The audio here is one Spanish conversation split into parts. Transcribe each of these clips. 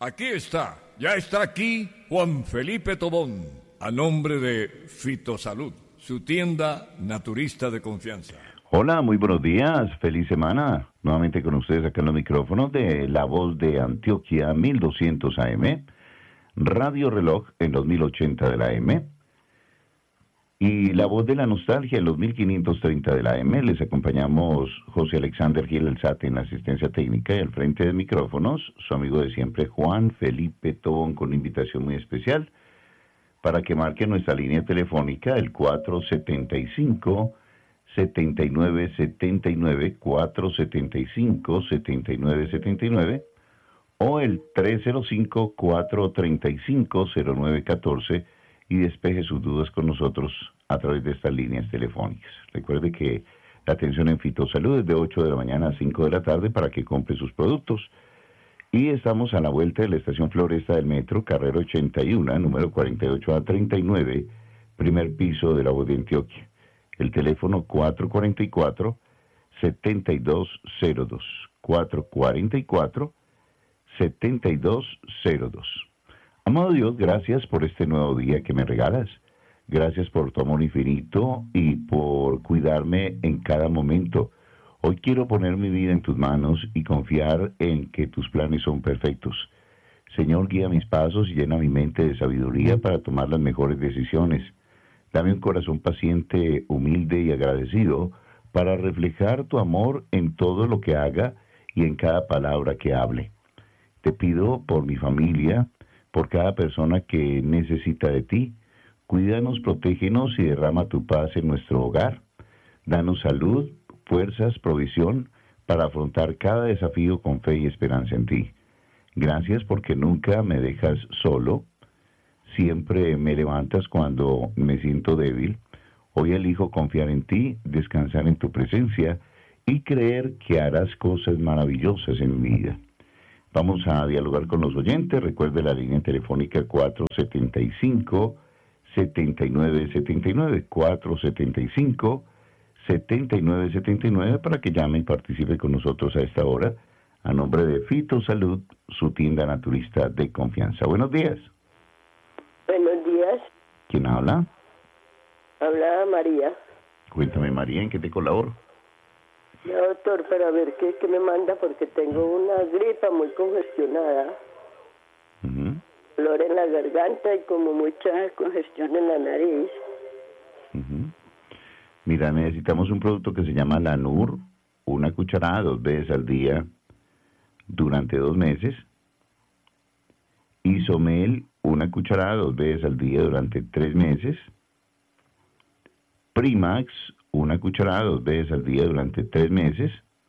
Aquí está, ya está aquí Juan Felipe Tobón, a nombre de Fitosalud, su tienda naturista de confianza. Hola, muy buenos días, feliz semana. Nuevamente con ustedes acá en los micrófonos de La Voz de Antioquia 1200 AM, Radio Reloj en los 1080 de la AM y La Voz de la Nostalgia en los 1530 de la AM. Les acompañamos José Alexander Gil Alzate en la asistencia técnica y al frente de micrófonos, su amigo de siempre Juan Felipe Tobón, con una invitación muy especial para que marque nuestra línea telefónica el 475-7979, 475-7979 o el 305-435-0914 y despeje sus dudas con nosotros a través de estas líneas telefónicas. Recuerde que la atención en Fitosalud es de 8 de la mañana a 5 de la tarde para que compre sus productos. Y estamos a la vuelta de la estación Floresta del Metro, carrera 81, número 48A39, primer piso de La Voz de Antioquia. El teléfono 444-7202, 444-7202. Amado Dios, gracias por este nuevo día que me regalas. Gracias por tu amor infinito y por cuidarme en cada momento. Hoy quiero poner mi vida en tus manos y confiar en que tus planes son perfectos. Señor, guía mis pasos y llena mi mente de sabiduría para tomar las mejores decisiones. Dame un corazón paciente, humilde y agradecido para reflejar tu amor en todo lo que haga y en cada palabra que hable. Te pido por mi familia, por cada persona que necesita de ti. Cuídanos, protégenos y derrama tu paz en nuestro hogar. Danos salud, fuerzas, provisión para afrontar cada desafío con fe y esperanza en ti. Gracias porque nunca me dejas solo. Siempre me levantas cuando me siento débil. Hoy elijo confiar en ti, descansar en tu presencia y creer que harás cosas maravillosas en mi vida. Vamos a dialogar con los oyentes. Recuerde la línea telefónica 475-7979, 475-7979 para que llame y participe con nosotros a esta hora a nombre de Fitosalud, su tienda naturista de confianza. Buenos días. Buenos días. ¿Quién habla? Habla María. Cuéntame, María, ¿en qué te colaboro? No, doctor, para ver qué me manda porque tengo una gripa muy congestionada. Dolor en la garganta y como mucha congestión en la nariz. Mira, necesitamos un producto que se llama Lanur, una cucharada 2 veces al día durante 2 meses. Isomel, una cucharada 2 veces al día durante 3 meses. Primax, una cucharada 2 veces al día durante 3 meses.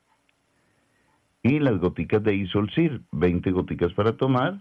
Y las goticas de Isolcir, 20 goticas para tomar.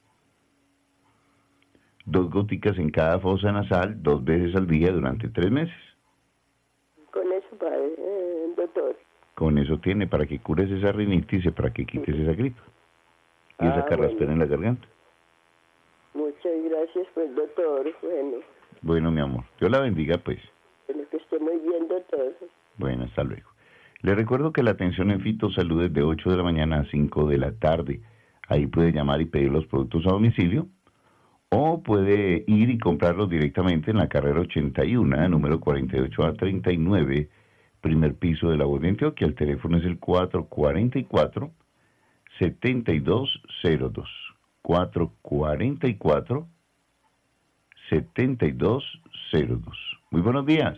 2 goticas en cada fosa nasal, 2 veces al día durante 3 meses. Con eso, doctor. Con eso tiene, para que cures esa rinitis y para que quites esa gripa. Y esa carraspera en la garganta. Muchas gracias, pues, doctor. Bueno, mi amor, Dios la bendiga, pues. Espero que esté muy bien, doctor. Bueno, hasta luego. Le recuerdo que la atención en Fitosalud es de 8 de la mañana a 5 de la tarde. Ahí puede llamar y pedir los productos a domicilio. O puede ir y comprarlos directamente en la carrera 81, número 48A39, primer piso de La Voz de Antioquia. El teléfono es el 444-7202. 444-7202. Muy buenos días.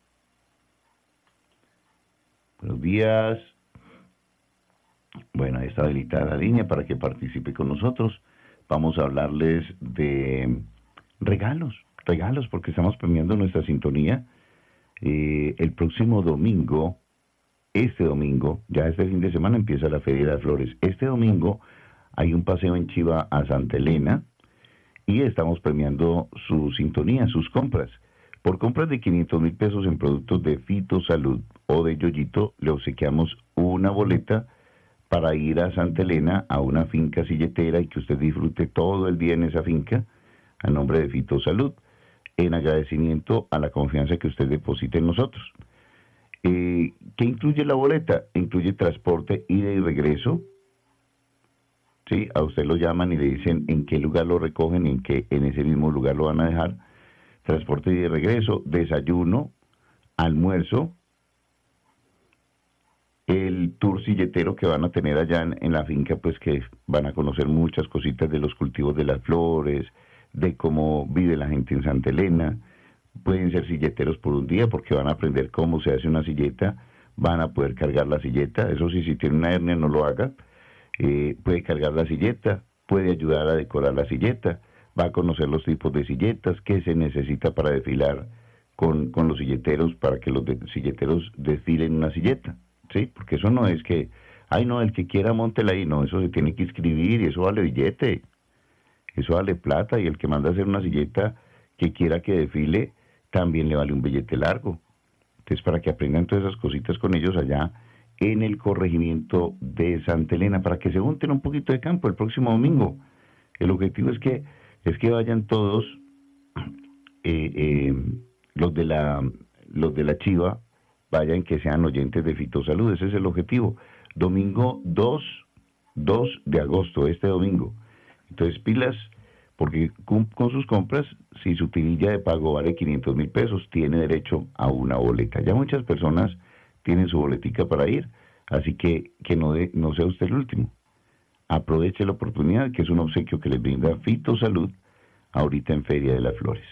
Buenos días. Bueno, ahí está habilitada la línea para que participe con nosotros. Vamos a hablarles de regalos, porque estamos premiando nuestra sintonía. El próximo domingo, ya este fin de semana empieza la Feria de las Flores. Este domingo hay un paseo en Chiva a Santa Elena y estamos premiando su sintonía, sus compras. Por compras de 500,000 pesos en productos de Fitosalud o de Yoyito, le obsequiamos una boleta para ir a Santa Elena, a una finca silletera y que usted disfrute todo el día en esa finca, a nombre de Fitosalud, en agradecimiento a la confianza que usted deposita en nosotros. ¿Qué incluye la boleta? Incluye transporte, ida y regreso, ¿sí? A usted lo llaman y le dicen en qué lugar lo recogen y en ese mismo lugar lo van a dejar. Transporte y de regreso, desayuno, almuerzo, el tour silletero que van a tener allá en la finca, pues que van a conocer muchas cositas de los cultivos de las flores, de cómo vive la gente en Santa Elena. Pueden ser silleteros por un día porque van a aprender cómo se hace una silleta, van a poder cargar la silleta, eso sí, si tiene una hernia no lo haga, puede cargar la silleta, puede ayudar a decorar la silleta, va a conocer los tipos de silletas, qué se necesita para desfilar con los silleteros, para que los silleteros desfilen una silleta, ¿sí? Porque eso no es que, ay no, el que quiera móntela ahí, no, eso se tiene que inscribir y eso vale billete, eso vale plata, y el que manda a hacer una silleta que quiera que desfile, también le vale un billete largo. Entonces, para que aprendan todas esas cositas con ellos allá en el corregimiento de Santa Elena, para que se unten un poquito de campo el próximo domingo. El objetivo es que vayan todos, los de la Chiva, vayan, que sean oyentes de Fitosalud, ese es el objetivo. Domingo 2 de agosto, este domingo. Entonces, pilas, porque con sus compras, si su tirilla de pago vale 500,000 pesos, tiene derecho a una boleta. Ya muchas personas tienen su boletica para ir, así que no sea usted el último. Aproveche la oportunidad, que es un obsequio que les brinda Fitosalud ahorita en Feria de las Flores.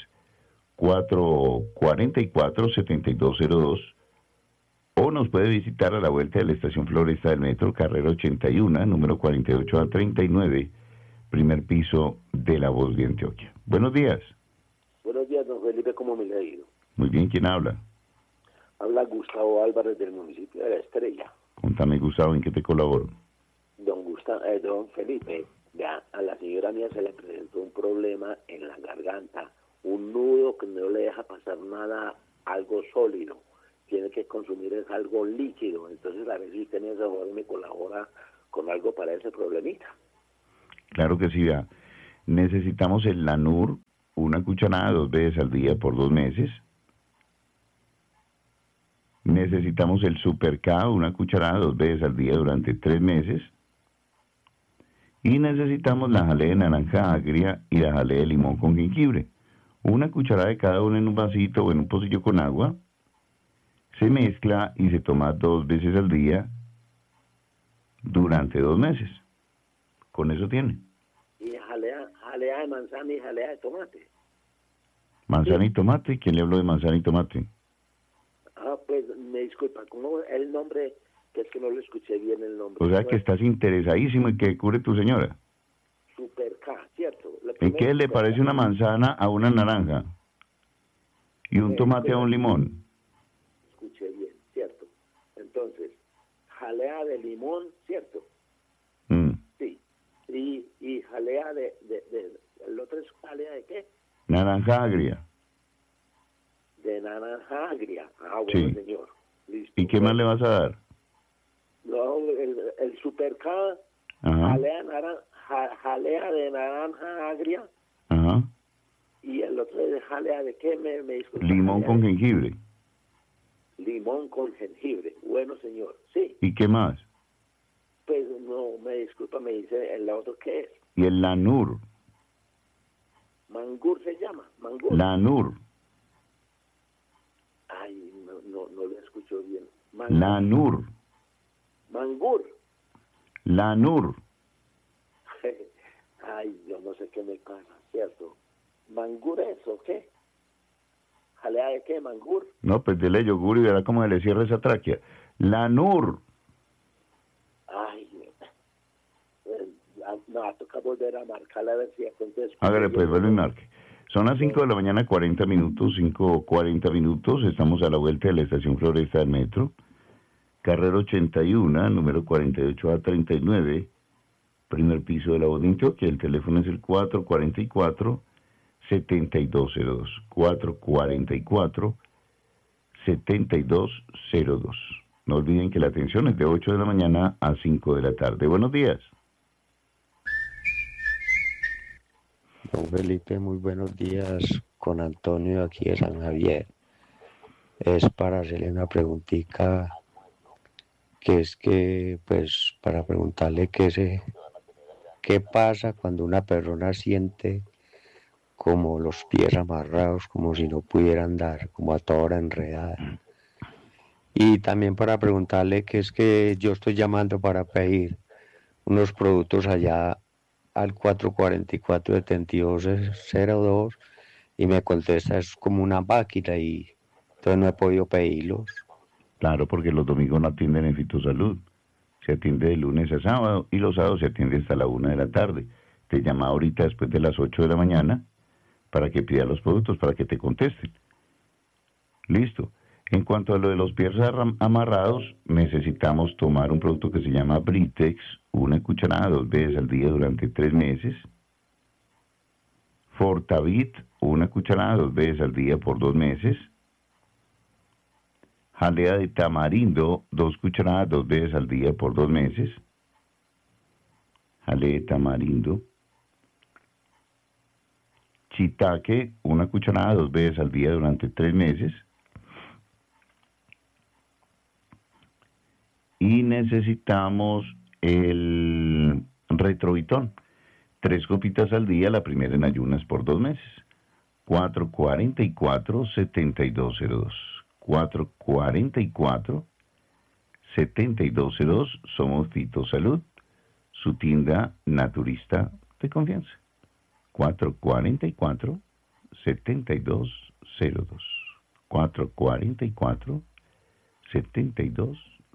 444-7202, o nos puede visitar a la vuelta de la estación Floresta del Metro, carrera 81, número 48A39, primer piso de La Voz de Antioquia. Buenos días. Buenos días, don Felipe, ¿cómo me le ha ido? Muy bien, ¿quién habla? Habla Gustavo Álvarez del municipio de La Estrella. Contame, Gustavo, ¿en qué te colaboro? Don Felipe, ya a la señora mía se le presentó un problema en la garganta, un nudo que no le deja pasar nada, algo sólido, tiene que consumir es algo líquido, entonces a ver si usted me colabora con algo para ese problemita. Claro que sí, vea. Necesitamos el Lanur, una cucharada 2 veces al día por 2 meses. Necesitamos el Super K, una cucharada 2 veces al día durante 3 meses. Y necesitamos la jalea de naranja agria y la jalea de limón con jengibre. Una cucharada de cada uno en un vasito o en un pocillo con agua. Se mezcla y se toma 2 veces al día durante 2 meses. Con eso tiene. Y jalea de manzana y jalea de tomate. ¿Manzana y tomate? ¿Quién le habló de manzana y tomate? Pues me disculpa, ¿cómo el nombre? Que es que no le escuché bien el nombre. O sea que estás interesadísimo en que cure tu señora. Super K, ¿cierto? ¿En qué le parece una manzana a una naranja? Y un tomate a un limón. Escuché bien, ¿cierto? Entonces, jalea de limón, ¿cierto? Sí. Y jalea ¿el otro es jalea de qué? Naranja agria. De naranja agria. Bueno, sí. Señor. Listo. ¿Y qué más le vas a dar? No, el Super K, jalea de naranja agria. Ajá. Y el otro es jalea de qué, me disculpa. Limón con jengibre. Limón con jengibre. Bueno, señor. Sí. ¿Y qué más? Pues no, me disculpa, me dice el otro qué es. Y el Lanur. Mangur se llama, Mangur. Lanur. Ay, no lo escucho bien. Lanur. Mangur. Lanur. Ay, yo no sé qué me pasa, ¿cierto? ¿Mangur es o qué? ¿Jalea de qué, Mangur? No, pues dele yogur y verá cómo se le cierra esa tráquea. Lanur. Ay, no, toca volver a marcarla a ver si acontece. Hágale pues, vuelve y marque. Son las 5 de la mañana, 40 minutos, 5:40 minutos. Estamos a la vuelta de la estación Floresta del Metro. Carrera 81, número 48A39, primer piso de La Voz de Antioquia. El teléfono es el 444-7202. 444-7202. No olviden que la atención es de 8 de la mañana a 5 de la tarde. Buenos días. Don Felipe, muy buenos días, con Antonio aquí de San Javier. Es para hacerle una preguntita, que es que, pues, para preguntarle qué se ¿qué pasa cuando una persona siente como los pies amarrados, como si no pudiera andar, como a toda hora enredada? Y también para preguntarle que es que yo estoy llamando para pedir unos productos allá al 444-7202 y me contesta es como una máquina y entonces no he podido pedirlos. Claro, porque los domingos no atienden en Fitosalud. Se atiende de lunes a sábado y los sábados se atiende hasta la 1 de la tarde. Te llama ahorita después de las 8 de la mañana para que pida los productos, para que te contesten. Listo. En cuanto a lo de los pies amarrados, necesitamos tomar un producto que se llama Britex, una cucharada 2 veces al día durante 3 meses. Fortavit, una cucharada 2 veces al día por 2 meses. Jalea de tamarindo, 2 cucharadas 2 veces al día por 2 meses. Jalea de tamarindo. Shiitake, una cucharada 2 veces al día durante 3 meses. Y necesitamos el Retrovitón, 3 copitas al día, la primera en ayunas por 2 meses. 444-7202. 444-7202. Somos Fitosalud, su tienda naturista de confianza. 444-7202. 444-7202.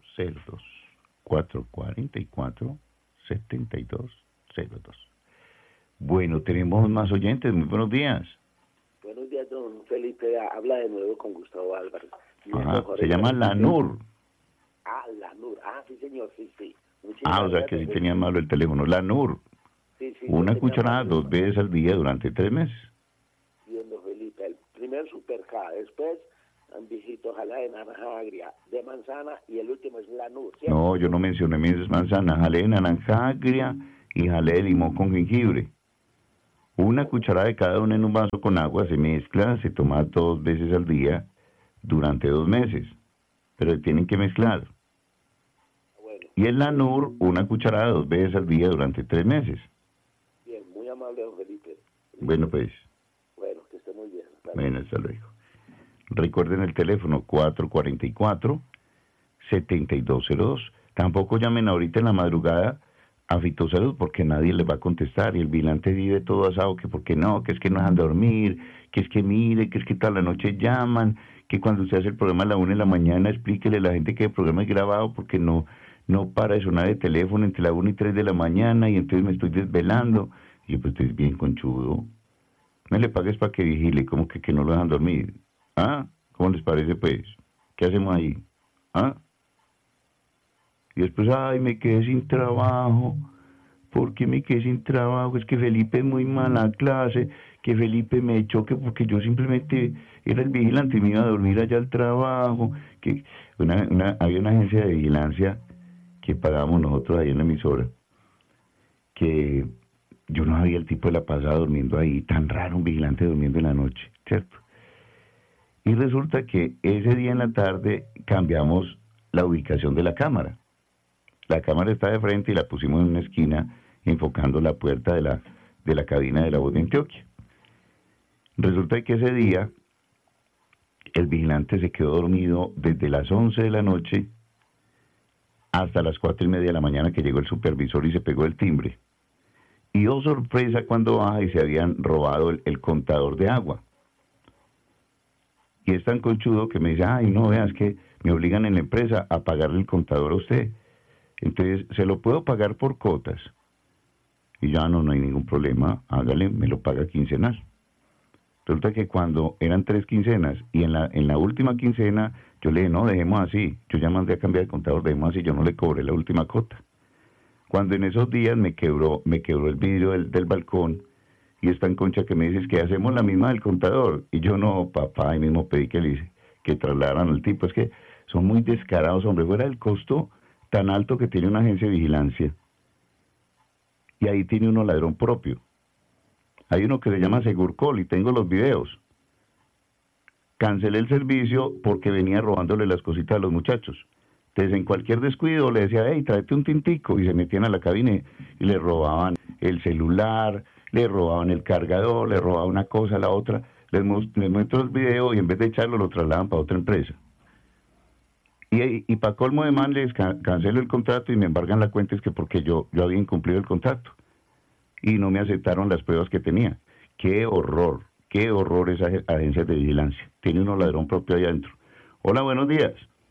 444-7202. Bueno, tenemos más oyentes. Muy buenos días. Buenos días, don Felipe. Habla de nuevo con Gustavo Álvarez. Ajá, se llama Lanur. Lanur. Sí, señor, sí. O sea que sí tenía malo el teléfono. Lanur. Sí, una cucharada 2 veces al día durante 3 meses. Bien, don Felipe. El primer Super K, después viejito, ojalá de naranja agria, de manzana, y el último es Lanur, ¿cierto? No, yo no mencioné manzana, jalea de naranja agria y jalea de limón con jengibre. Una cucharada de cada uno en un vaso con agua, se mezcla, se toma 2 veces al día durante 2 meses, pero tienen que mezclar. Bueno. Y el Lanur, una cucharada 2 veces al día durante 3 meses. Bien, muy amable, don Felipe. Bueno, pues. Bueno, que esté muy bien. Bueno, hasta luego. Recuerden el teléfono 444-7202. Tampoco llamen ahorita en la madrugada a Fitosalud porque nadie les va a contestar y el vigilante vive todo asado que porque no, que es que no dejan dormir, que es que mire, que es que toda la noche llaman, que cuando usted hace el programa a la 1 de la mañana explíquele a la gente que el programa es grabado porque no para de sonar el teléfono entre la 1 y 3 de la mañana y entonces me estoy desvelando. Y yo, pues usted es bien conchudo. No le pagues para que vigile, como que no lo dejan dormir. ¿Cómo les parece, pues? ¿Qué hacemos ahí? Y después, me quedé sin trabajo. ¿Por qué me quedé sin trabajo? Es que Felipe es muy mala clase, que Felipe me echó, que porque yo simplemente era el vigilante y me iba a dormir allá al trabajo. Que había una agencia de vigilancia que pagábamos nosotros ahí en la emisora, que yo no sabía el tipo de la pasada durmiendo ahí, tan raro un vigilante durmiendo en la noche, ¿cierto? Y resulta que ese día en la tarde cambiamos la ubicación de la cámara. La cámara está de frente y la pusimos en una esquina enfocando la puerta de la cabina de La Voz de Antioquia. Resulta que ese día el vigilante se quedó dormido desde las 11 de la noche hasta las 4:30 de la mañana que llegó el supervisor y se pegó el timbre. Y oh sorpresa cuando baja y se habían robado el contador de agua. Y es tan conchudo que me dice, no, veas que me obligan en la empresa a pagarle el contador a usted. Entonces, ¿se lo puedo pagar por cotas? Y ya no hay ningún problema, hágale, me lo paga quincenal. Resulta que cuando eran 3 quincenas y en la última quincena, yo le dije, no, dejemos así. Yo ya mandé a cambiar el contador, dejemos así, yo no le cobré la última cota. Cuando en esos días me quebró el vidrio del balcón, y es tan concha que me dices que hacemos la misma del contador. Y yo no, papá, ahí mismo pedí que trasladaran al tipo. Es que son muy descarados, hombre, fuera del costo tan alto que tiene una agencia de vigilancia. Y ahí tiene uno ladrón propio. Hay uno que se llama Segurcol y tengo los videos. Cancelé el servicio porque venía robándole las cositas a los muchachos. Entonces en cualquier descuido le decía, tráete un tintico, y se metían a la cabina y le robaban el celular, le robaban el cargador, le robaban una cosa a la otra. Les muestro el video y en vez de echarlo lo trasladan para otra empresa. Y para colmo de mal les cancelo el contrato y me embargan la cuenta, es que porque yo había incumplido el contrato y no me aceptaron las pruebas que tenía. Qué horror esas agencias de vigilancia. Tiene uno ladrón propio allá adentro. Hola, buenos días.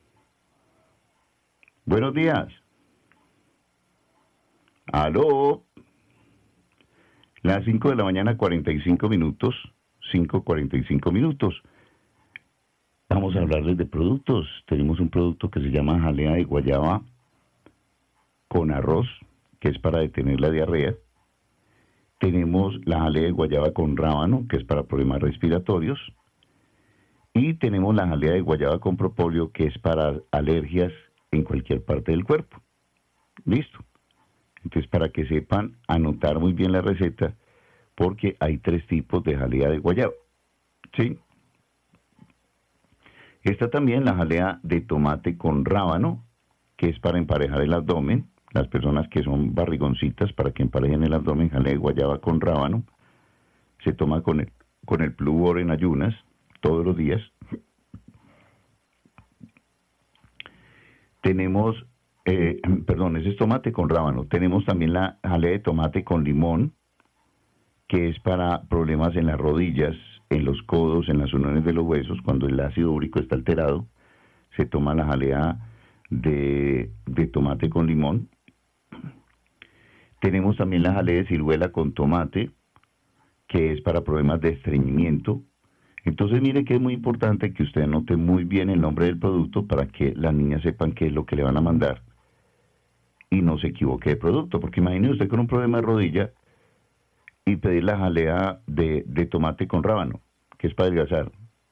Buenos días. Aló. Las 5 de la mañana, 45 minutos. 5:45 minutos. Vamos a hablarles de productos. Tenemos un producto que se llama jalea de guayaba con arroz, que es para detener la diarrea. Tenemos la jalea de guayaba con rábano, que es para problemas respiratorios. Y tenemos la jalea de guayaba con propóleo, que es para alergias en cualquier parte del cuerpo. ¿Listo? Entonces, para que sepan anotar muy bien la receta, porque hay 3 tipos de jalea de guayaba. ¿Sí? Está también la jalea de tomate con rábano, que es para emparejar el abdomen. Las personas que son barrigoncitas, para que emparejen el abdomen, jalea de guayaba con rábano. Se toma con el Pluvor en ayunas, todos los días. Tenemos, ese es tomate con rábano. Tenemos también la jalea de tomate con limón, que es para problemas en las rodillas, en los codos, en las uniones de los huesos, cuando el ácido úrico está alterado. Se toma la jalea de tomate con limón. Tenemos también la jalea de ciruela con tomate, que es para problemas de estreñimiento. Entonces, mire que es muy importante que usted anote muy bien el nombre del producto para que las niñas sepan qué es lo que le van a mandar y no se equivoque de producto. Porque imagine usted con un problema de rodilla y pedir la jalea de tomate con rábano, que es para adelgazar.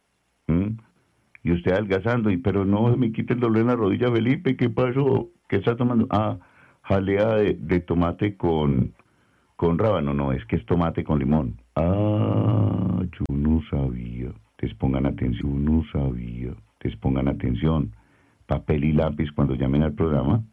Y usted adelgazando, pero no me quite el dolor en la rodilla, Felipe, ¿qué pasó? ¿Qué está tomando? Jalea de tomate con rábano. No, es que es tomate con limón. Yo no sabía. Les pongan atención, Papel y lápiz cuando llamen al programa.